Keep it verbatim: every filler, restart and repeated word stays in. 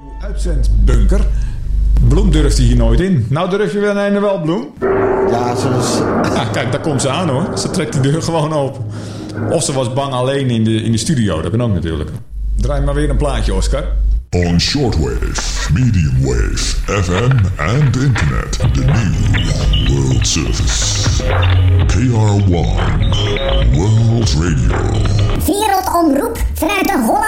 Uitzendbunker. Bloem durfde hier nooit in. Nou durf je wel een wel, Bloem? Ja, ze was... Ja, kijk, daar komt ze aan hoor. Ze trekt die deur gewoon open. Of ze was bang alleen in de, in de studio. Dat kan ook natuurlijk. Draai maar weer een plaatje, Oscar. On shortwave, medium wave, F M and internet. The new world service. K R one World Radio. Wereldomroep vanuit de Holland.